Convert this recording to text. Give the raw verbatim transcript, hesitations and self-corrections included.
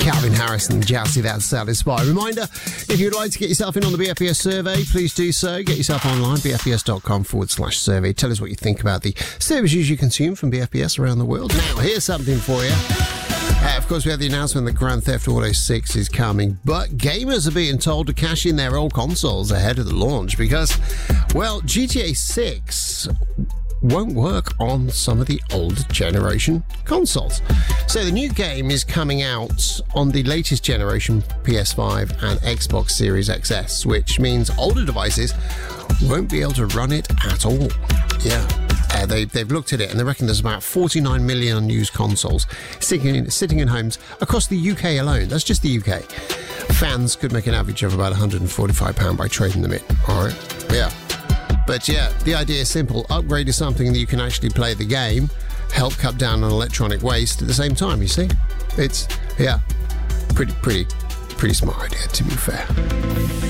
Calvin Harris and Jazzy, That Satisfy. Reminder, if you'd like to get yourself in on the B F B S survey, please do so. Get yourself online, bfbs.com forward slash survey. Tell us what you think about the services you consume from B F B S around the world. Now, here's something for you. Uh, of course, we had the announcement that Grand Theft Auto six is coming, but gamers are being told to cash in their old consoles ahead of the launch because, well, G T A six won't work on some of the old generation consoles. So the new game is coming out on the latest generation P S five and Xbox Series X S, which means older devices won't be able to run it at all. Yeah. Uh, they, they've looked at it and they reckon there's about forty-nine million unused consoles sitting in, sitting in homes across the U K alone. That's just the U K. Fans could make an average of about one hundred forty-five pounds by trading them in. All right. Yeah. But yeah, the idea is simple. Upgrade to something that you can actually play the game, help cut down on electronic waste at the same time, you see? It's, yeah, pretty, pretty, pretty smart idea, to be fair.